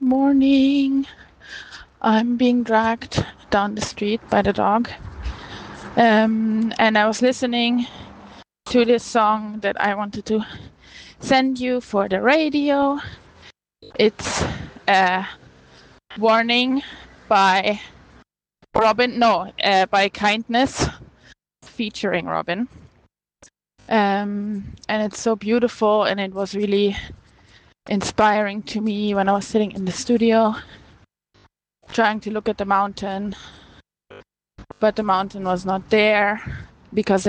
morning. I'm being dragged down the street by the dog. And I was listening to this song that I wanted to send you for the radio. It's Warning by Robyn. No, by Kindness, featuring Robyn. And it's so beautiful, and it was really inspiring to me when I was sitting in the studio trying to look at the mountain, but the mountain was not there because